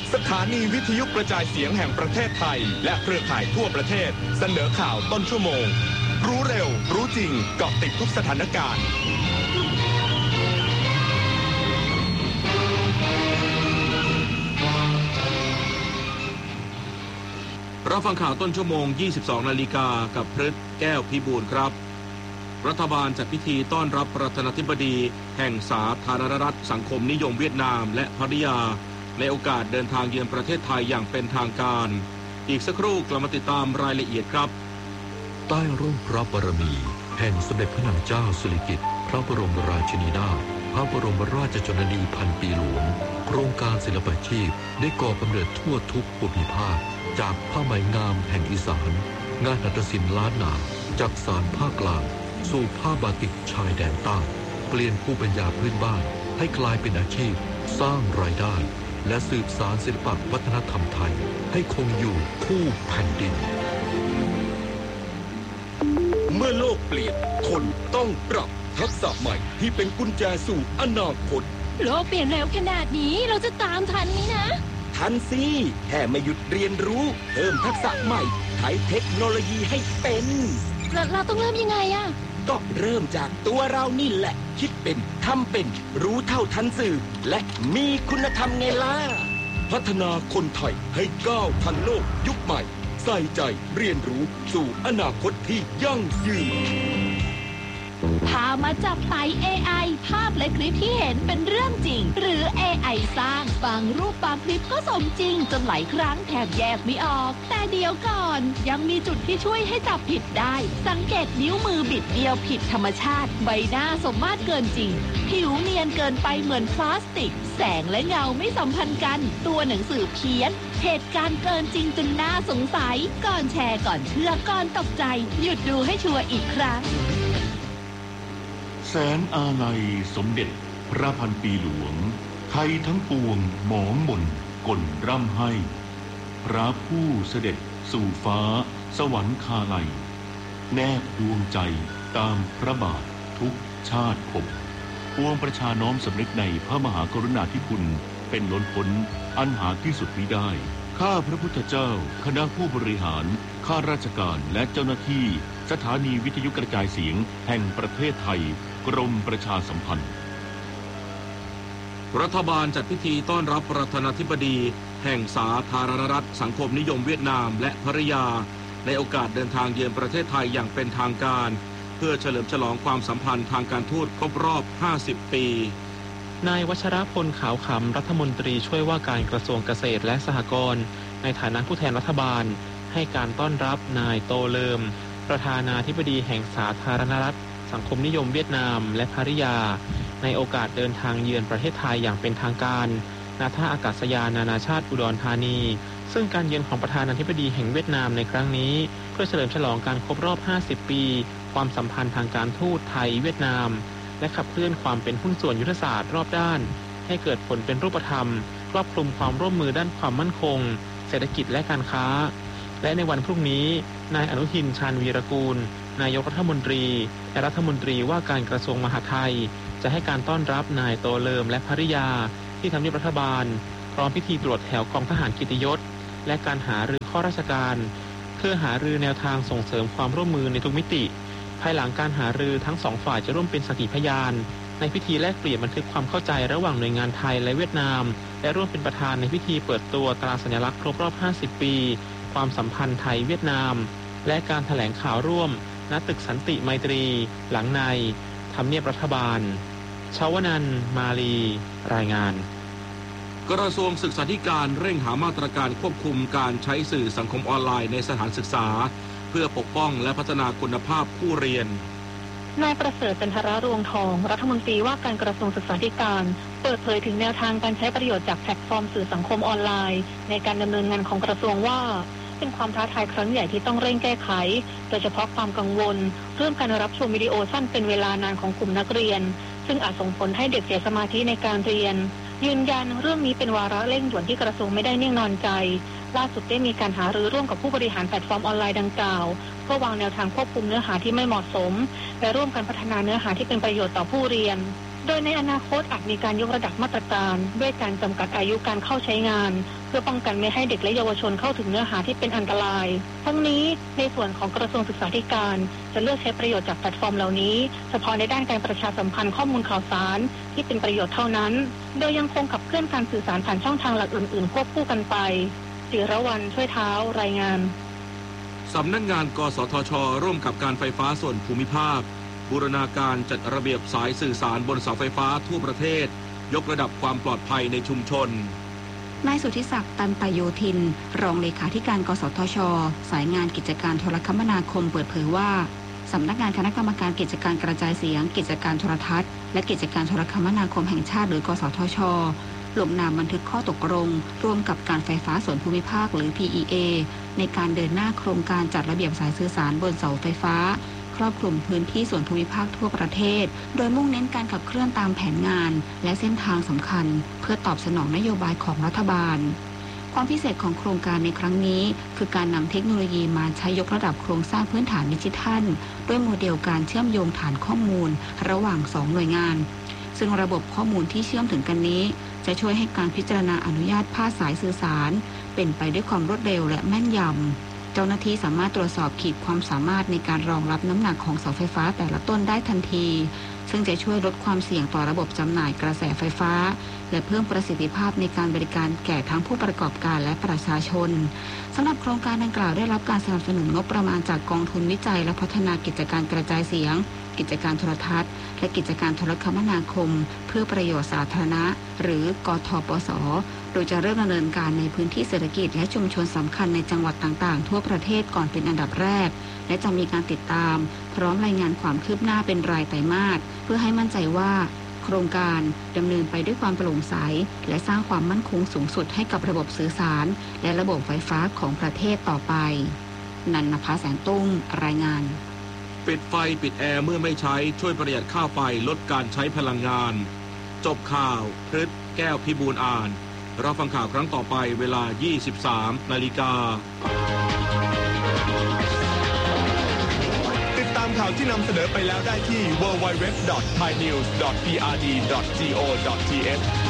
สถานีวิทยุกระจายเสียงแห่งประเทศไทยและเครือข่ายทั่วประเทศเสนอข่าวต้นชั่วโมงรู้เร็วรู้จริงเกาะติดทุกสถานการณ์รับฟังข่าวต้นชั่วโมง 22 นาฬิกากับพฤทธิ์แก้วพิบูลครับรัฐบาลจัดพิธีต้อนรับประธานาธิบดีแห่งสาธารณรัฐสังคมนิยมเวียดนามและภริยาในโอกาสเดินทางเยือนประเทศไทยอย่างเป็นทางการอีกสักครู่กลับมาติดตามรายละเอียดครับใต้ร่มพระบารมีแห่งสมเด็จพระนางเจ้าสิริกิติ์พระบรมราชินีนาถพระบรมราชชนนีพันปีหลวงโครงการศิลปาชีพได้ก่อกำเนิดทั่วทุกภูมิภาคจากผ้าไหมงามแห่งอีสานงานหัตถศิลป์ล้านนาจากสานภาคกลางสู่ผ้าบาติกชายแดนใต้เปลี่ยนภูมิปัญญาพื้นบ้านให้กลายเป็นอาชีพสร้างรายได้และสืบสานศิลปวัฒนธรรมไทยให้คงอยู่คู่แผ่นดินเมื่อโลกเปลี่ยนคนต้องปรับทักษะใหม่ที่เป็นกุญแจสู่อนาคตโลกเปลี่ยนเร็วขนาดนี้เราจะตามทันไหมนะทันสิแค่ไม่หยุดเรียนรู้เพิ่มทักษะใหม่ใช้เทคโนโลยีให้เป็นเราต้องเริ่มยังไงอะก็เริ่มจากตัวเรานี่แหละคิดเป็นทำเป็นรู้เท่าทันสื่อและมีคุณธรรมไงล่ะพัฒนาคนไทยให้ก้าวทันโลกยุคใหม่ใส่ใจเรียนรู้สู่อนาคตที่ยั่งยืนพามาจับไต่ AI ภาพและคลิปที่เห็นเป็นเรื่องจริงหรือ AI สร้างบางรูปบางคลิปก็สมจริงจนหลายครั้งแทบแยกไม่ออกแต่เดี๋ยวก่อนยังมีจุดที่ช่วยให้จับผิดได้สังเกตนิ้วมือบิดเบี้ยวผิดธรรมชาติใบหน้าสมมาตรเกินจริงผิวเนียนเกินไปเหมือนพลาสติกแสงและเงาไม่สัมพันธ์กันตัวหนังสือเพี้ยนเหตุการณ์เกินจริงจนน่าสงสัยก่อนแชร์ก่อนเชื่อก่อนตกใจหยุดดูให้ชัวร์อีกครั้งแสนอาลัยสมเด็จพระพันปีหลวงไทยทั้งปวงหมองมนกลร่ำให้พระผู้เสด็จสู่ฟ้าสวรรคาลัยแนบดวงใจตามพระบาททุกชาติภพปวงประชาน้อมสำนึกในพระมหากรุณาธิคุณเป็นล้นพ้นอันหาที่สุดมิได้ข้าพระพุทธเจ้าคณะผู้บริหารข้าราชการและเจ้าหน้าที่สถานีวิทยุกระจายเสียงแห่งประเทศไทยกรมประชาสัมพันธ์รัฐบาลจัดพิธีต้อนรับประธานาธิบดีแห่งสาธารณรัฐสังคมนิยมเวียดนามและภริยาในโอกาสเดินทางเยือนประเทศไทยอย่างเป็นทางการเพื่อเฉลิมฉลองความสัมพันธ์ทางการทูตครบรอบ50 ปีนายวัชรพลขาวขำรัฐมนตรีช่วยว่าการกระทรวงเกษตรและสหกรณ์ในฐานะผู้แทนรัฐบาลให้การต้อนรับนายโตเลิมประธานาธิบดีแห่งสาธารณรัฐสังคมนิยมเวียดนามและภริยาในโอกาสเดินทางเยือนประเทศไทยอย่างเป็นทางการณท่าอากาศยานนานาชาติอุดรธานีซึ่งการเยือนของประธานาธิบดีแห่งเวียดนามในครั้งนี้เพื่อเฉลิมฉลองการครบรอบ50 ปีความสัมพันธ์ทางการทูตไทยเวียดนามและขับเคลื่อนความเป็นหุ้นส่วนยุทธศาสตร์รอบด้านให้เกิดผลเป็นรูปธรรมครอบคลุมความร่วมมือด้านความมั่นคงเศรษฐกิจและการค้าและในวันพรุ่งนี้นายอนุทินชาญวีรกูลนายกรัฐมนตรีและรัฐมนตรีว่าการกระทรวงมหาดไทยจะให้การต้อนรับนายโตเลิมและภริยาที่ทำเนียบรัฐบาลพร้อมพิธีตรวจแถวกองทหารกิตติยศและการหารือข้อราชการเพื่อหารือแนวทางส่งเสริมความร่วมมือในทุกมิติภายหลังการหารือทั้งสองฝ่ายจะร่วมเป็นสักขีพยานในพิธีแลกเปลี่ยนบันทึกความเข้าใจระหว่างหน่วยงานไทยและเวียดนามและร่วมเป็นประธานในพิธีเปิดตัวตราสัญลักษณ์ครบรอบ50 ปีความสัมพันธ์ไทยเวียดนามและการแถลงข่าวร่วมณตึกสันติไมตรีหลังในทำเนียบรัฐบาลชาวนันท์มาลีรายงานกระทรวงศึกษาธิการเร่งหามาตรการควบคุมการใช้สื่อสังคมออนไลน์ในสถานศึกษาเพื่อปกป้องและพัฒนาคุณภาพผู้เรียนนายประเสริฐจันทรรวงทองรัฐมนตรีว่าการกระทรวงศึกษาธิการเปิดเผยถึงแนวทางการใช้ประโยชน์จากแพลตฟอร์มสื่อสังคมออนไลน์ในการดำเนินงานของกระทรวงว่าเป็นความท้าทายครั้งใหญ่ที่ต้องเร่งแก้ไขโดยเฉพาะความกังวลเรื่องการรับชมวิดีโอสั้นเป็นเวลานานของกลุ่มนักเรียนซึ่งอาจส่งผลให้เด็กเสียสมาธิในการเรียนยืนยันเรื่องนี้เป็นวาระเร่งด่วนที่กระทรวงไม่ได้นิ่งนอนใจล่าสุดได้มีการหารือร่วมกับผู้บริหารแพลตฟอร์มออนไลน์ดังกล่าวเพื่อวางแนวทางควบคุมเนื้อหาที่ไม่เหมาะสมและร่วมกันพัฒนาเนื้อหาที่เป็นประโยชน์ต่อผู้เรียนโดยในอนาคตอาจมีการยกระดับมาตรการด้วยการจำกัดอายุการเข้าใช้งานเพื่อป้องกันไม่ให้เด็กและเยาวชนเข้าถึงเนื้อหาที่เป็นอันตรายทั้งนี้ในส่วนของกระทรวงศึกษาธิการจะเลือกใช้ประโยชน์จากแพลตฟอร์มเหล่านี้เฉพาะในด้านการประชาสัมพันธ์ข้อมูลข่าวสารที่เป็นประโยชน์เท่านั้นโดยยังคงขับเคลื่อนการสื่อสารผ่านช่องทางหลักอื่นๆควบคู่กันไปจิรวรรณช่วยเท้ารายงานสำนักงานกสทช.ร่วมกับการไฟฟ้าส่วนภูมิภาคบูรณาการจัดระเบียบสายสื่อสารบนเสาไฟฟ้าทั่วประเทศยกระดับความปลอดภัยในชุมชนนายสุทธิศักดิ์ตันตโยธินรองเลขาธิการกสทช.สายงานกิจการโทรคมนาคมเปิดเผยว่าสำนักงานคณะกรรมการกิจการกระจายเสียงกิจการโทรทัศน์และกิจการโทรคมนาคมแห่งชาติหรือกสทช.ลงนามบันทึกข้อตกลงร่วมกับการไฟฟ้าส่วนภูมิภาคหรือ PEA ในการเดินหน้าโครงการจัดระเบียบสายสื่อสารบนเสาไฟฟ้าครอบคลุมพื้นที่ส่วนภูมิภาคทั่วประเทศโดยมุ่งเน้นการขับเคลื่อนตามแผนงานและเส้นทางสำคัญเพื่อตอบสนองนโยบายของรัฐบาลความพิเศษของโครงการในครั้งนี้คือการนำเทคโนโลยีมาใช้ยกระดับโครงสร้างพื้นฐานดิจิทัลด้วยโมเดลการเชื่อมโยงฐานข้อมูลระหว่าง2หน่วยงานซึ่งระบบข้อมูลที่เชื่อมถึงกันนี้จะช่วยให้การพิจารณาอนุญาตพาดสายสื่อสารเป็นไปด้วยความรวดเร็วและแม่นยำเจ้าหน้าที่สามารถตรวจสอบขีดความสามารถในการรองรับน้ำหนักของเสาไฟฟ้าแต่ละต้นได้ทันทีซึ่งจะช่วยลดความเสี่ยงต่อระบบจำหน่ายกระแสไฟฟ้าและเพิ่มประสิทธิภาพในการบริการแก่ทั้งผู้ประกอบการและประชาชนสำหรับโครงการดังกล่าวได้รับการสนับสนุนงบประมาณจากกองทุนวิจัยและพัฒนากิจการกระจายเสียงกิจการโทรทัศน์และกิจการโทรคมนาคมเพื่อประโยชน์สาธารณะหรือกทปส.โดยจะเริ่มดำเนินการในพื้นที่เศรษฐกิจและชุมชนสำคัญในจังหวัดต่างๆทั่วประเทศก่อนเป็นอันดับแรกและจะมีการติดตามพร้อมรายงานความคืบหน้าเป็นรายไตรมาสเพื่อให้มั่นใจว่าโครงการดำเนินไปด้วยความโปร่งใสและสร้างความมั่นคงสูงสุดให้กับระบบสื่อสารและระบบไฟฟ้าของประเทศต่อไปนันนภาแสงตุ้งรายงานปิดไฟปิดแอร์เมื่อไม่ใช้ช่วยประหยัดค่าไฟลดการใช้พลังงานจบข่าวพฤษแก้วพิบูลอ่านเราฟังข่าวครั้งต่อไปเวลา 23 นาฬิกาติดตามข่าวที่นำเสนอไปแล้วได้ที่ www.thainews.prd.go.th